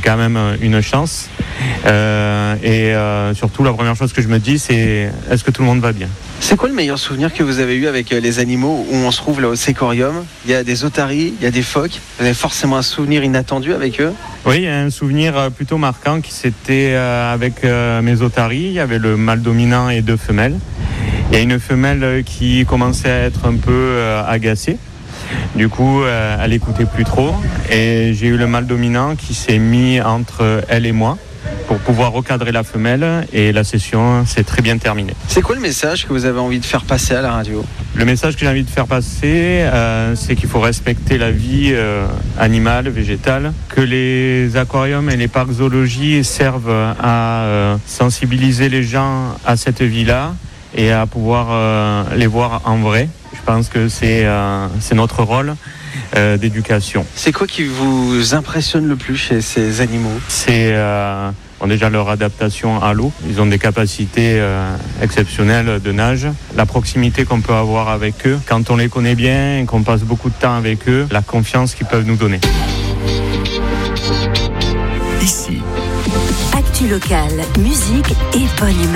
quand même une chance. Et surtout, la première chose que je me dis, c'est est-ce que tout le monde va bien ? C'est quoi le meilleur souvenir que vous avez eu avec les animaux où on se trouve là au Sécorium ? Il y a des otaries, il y a des phoques. Vous avez forcément un souvenir inattendu avec eux ? Oui, il y a un souvenir plutôt marquant qui c'était avec mes otaries. Il y avait le mâle dominant et 2 femelles. Il y a une femelle qui commençait à être un peu agacée. Du coup, elle écoutait plus trop. Et j'ai eu le mâle dominant qui s'est mis entre elle et moi pour pouvoir recadrer la femelle. Et la session s'est très bien terminée. C'est quoi le message que vous avez envie de faire passer à la radio ? Le message que j'ai envie de faire passer, c'est qu'il faut respecter la vie animale, végétale, que les aquariums et les parcs zoologiques servent à sensibiliser les gens à cette vie-là et à pouvoir les voir en vrai. Je pense que c'est notre rôle d'éducation. C'est quoi qui vous impressionne le plus chez ces animaux ? C'est déjà leur adaptation à l'eau. Ils ont des capacités exceptionnelles de nage. La proximité qu'on peut avoir avec eux, quand on les connaît bien et qu'on passe beaucoup de temps avec eux, la confiance qu'ils peuvent nous donner. Ici. Actu locale, musique et bonne humeur.